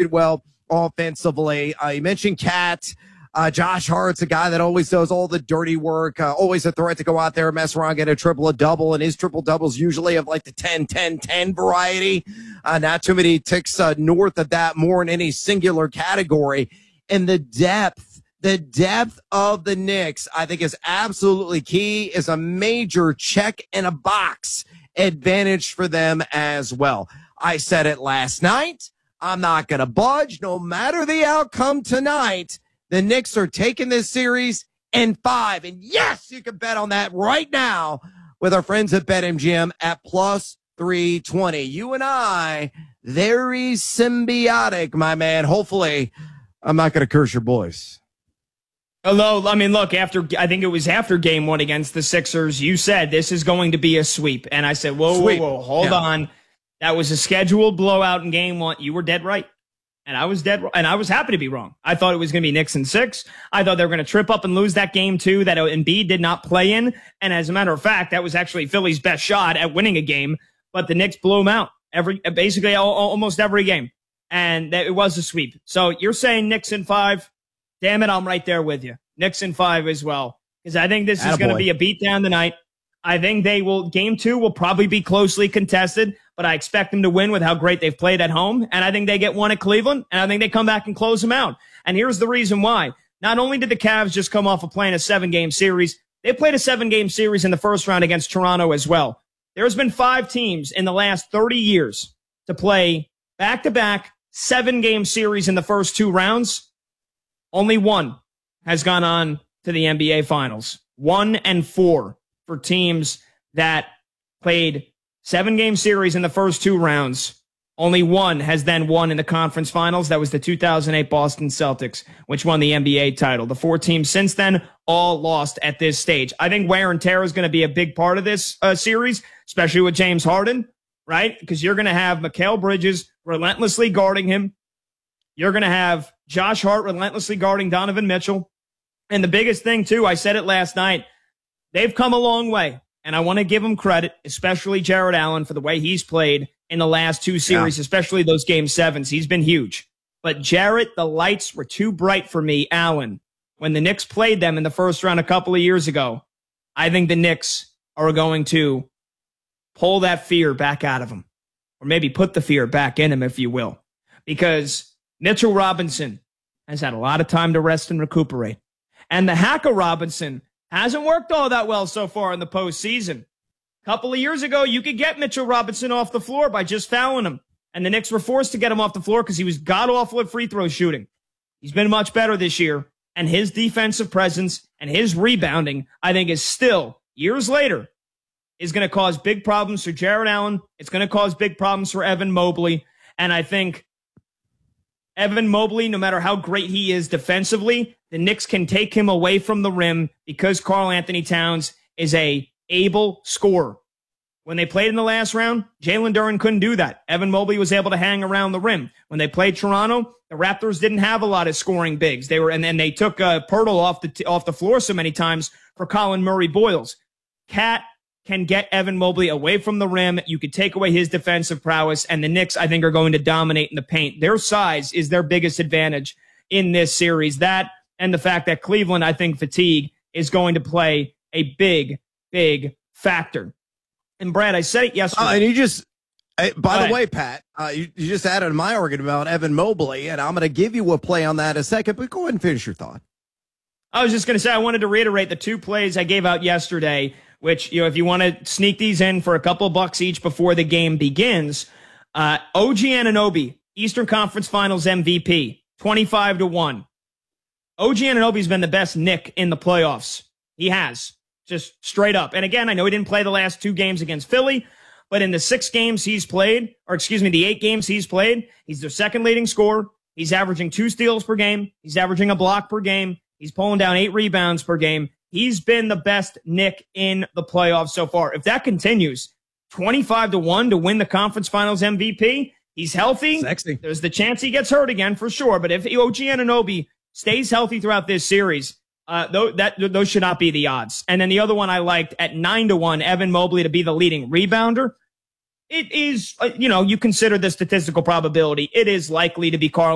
executed well offensively. You mentioned Cat. Josh Hart's a guy that always does all the dirty work, always a threat to go out there and mess around, get a triple, a double, and his triple doubles usually of like the 10-10-10 variety. Not too many ticks north of that, more in any singular category. And the depth of the Knicks, I think, is absolutely key, is a major check in a box advantage for them as well. I said it last night. I'm not going to budge no matter the outcome tonight. The Knicks are taking this series in 5. And yes, you can bet on that right now with our friends at BetMGM at plus 320. You and I, very symbiotic, my man. Hopefully, I'm not going to curse your boys. Hello. I mean, look, I think it was after game 1 against the Sixers, you said this is going to be a sweep. And I said, whoa, hold on. That was a scheduled blowout in game 1. You were dead right. And I was dead, and I was happy to be wrong. I thought it was going to be Knicks in 6. I thought they were going to trip up and lose that game 2 that Embiid did not play in. And as a matter of fact, that was actually Philly's best shot at winning a game. But the Knicks blew them out basically almost every game. And it was a sweep. So you're saying Knicks in 5. Damn it, I'm right there with you. Knicks in 5 as well. Because I think this is going to be a beatdown tonight. I think game 2 will probably be closely contested, but I expect them to win with how great they've played at home. And I think they get 1 at Cleveland, and I think they come back and close them out. And here's the reason why. Not only did the Cavs just come off of playing a 7-game series, they played a 7-game series in the first round against Toronto as well. There's been 5 teams in the last 30 years to play back-to-back 7-game series in the first 2 rounds. Only 1 has gone on to the NBA Finals. 1 and 4 for teams that played 7-game series in the first 2 rounds. Only 1 has then won in the conference finals. That was the 2008 Boston Celtics, which won the NBA title. The 4 teams since then all lost at this stage. I think wear and tear is going to be a big part of this series, especially with James Harden, right? Because you're going to have Mikal Bridges relentlessly guarding him. You're going to have Josh Hart relentlessly guarding Donovan Mitchell. And the biggest thing, too, I said it last night, they've come a long way. And I want to give him credit, especially Jared Allen, for the way he's played in the last 2 series, especially those game 7s. He's been huge. But Jared, the lights were too bright for me, Allen. When the Knicks played them in the first round a couple of years ago, I think the Knicks are going to pull that fear back out of him. Or maybe put the fear back in him, if you will. Because Mitchell Robinson has had a lot of time to rest and recuperate. And the Hacker Robinson hasn't worked all that well so far in the postseason. A couple of years ago, you could get Mitchell Robinson off the floor by just fouling him. And the Knicks were forced to get him off the floor because he was god-awful at free throw shooting. He's been much better this year. And his defensive presence and his rebounding, I think, is still, years later, is going to cause big problems for Jared Allen. It's going to cause big problems for Evan Mobley. And I think Evan Mobley, no matter how great he is defensively, the Knicks can take him away from the rim because Karl Anthony Towns is a able scorer. When they played in the last round, Jalen Duren couldn't do that. Evan Mobley was able to hang around the rim. When they played Toronto, the Raptors didn't have a lot of scoring bigs. And then they took Pirtle off the floor so many times for Colin Murray-Boyles. Cat can get Evan Mobley away from the rim. You could take away his defensive prowess, and the Knicks, I think, are going to dominate in the paint. Their size is their biggest advantage in this series. That and the fact that Cleveland, I think, fatigue is going to play a big, big factor. And Brad, I said it yesterday. And you just, by the way, Pat, you just added my argument about Evan Mobley, and I'm going to give you a play on that in a second, but go ahead and finish your thought. I was just going to say, I wanted to reiterate the 2 plays I gave out yesterday, which, if you want to sneak these in for a couple bucks each before the game begins, OG Anunoby, Eastern Conference Finals MVP, 25-1. OG Anunoby's been the best Knick in the playoffs. He has. Just straight up. And again, I know he didn't play the last 2 games against Philly, but in the 6 games he's played, the 8 games he's played, he's their second leading scorer. He's averaging 2 steals per game. He's averaging a block per game. He's pulling down 8 rebounds per game. He's been the best Knick in the playoffs so far. If that continues, 25-1 to win the conference finals MVP, he's healthy. Sexy. There's the chance he gets hurt again for sure. But if OG Anunoby stays healthy throughout this series, those should not be the odds. And then the other one I liked at 9-1, Evan Mobley to be the leading rebounder. It is, you consider the statistical probability. It is likely to be Karl